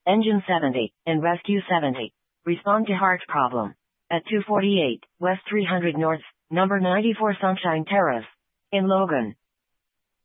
Engine 70, and Rescue 70. Respond to heart problem. At 248, West 300 North, number 94 Sunshine Terrace. In Logan.